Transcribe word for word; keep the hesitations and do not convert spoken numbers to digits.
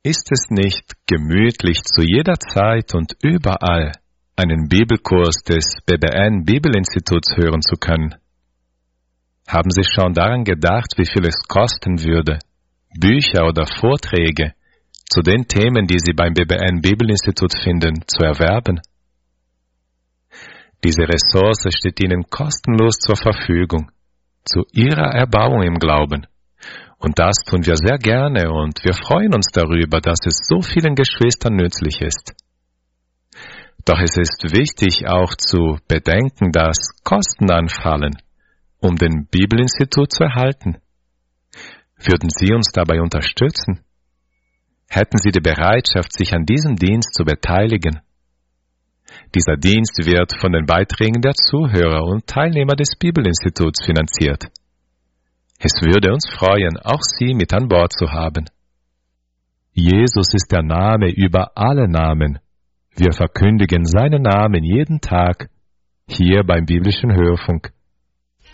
Ist es nicht gemütlich, zu jeder Zeit und überall einen Bibelkurs des B B N Bibelinstituts hören zu können? Haben Sie schon daran gedacht, wie viel es kosten würde, Bücher oder Vorträge zu den Themen, die Sie beim B B N Bibelinstitut finden, zu erwerben? Diese Ressource steht Ihnen kostenlos zur Verfügung, zu Ihrer Erbauung im Glauben. Und das tun wir sehr gerne und wir freuen uns darüber, dass es so vielen Geschwistern nützlich ist. Doch es ist wichtig auch zu bedenken, dass Kosten anfallen, um den Bibelinstitut zu erhalten. Würden Sie uns dabei unterstützen? Hätten Sie die Bereitschaft, sich an diesem Dienst zu beteiligen? Dieser Dienst wird von den Beiträgen der Zuhörer und Teilnehmer des Bibelinstituts finanziert. Es würde uns freuen, auch Sie mit an Bord zu haben. Jesus ist der Name über alle Namen. Wir verkündigen seinen Namen jeden Tag hier beim biblischen Hörfunk.